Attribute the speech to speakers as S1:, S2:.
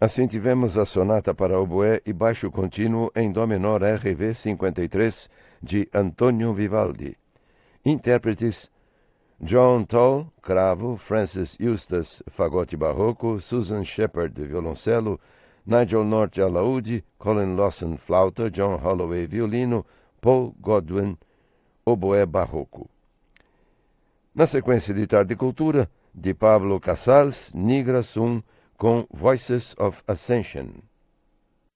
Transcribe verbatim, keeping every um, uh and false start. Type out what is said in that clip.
S1: Assim tivemos a sonata para oboé e baixo contínuo em dó menor R V cinquenta e três de Antonio Vivaldi. Intérpretes: John Toll, cravo, Francis Eustace, fagote barroco, Susan Shepard, violoncelo, Nigel North, alaúde, Colin Lawson, flauta, John Holloway, violino, Paul Godwin, oboé barroco. Na sequência de Tarde e Cultura, de Pablo Casals, Nigra Sum, com Voices of Ascension.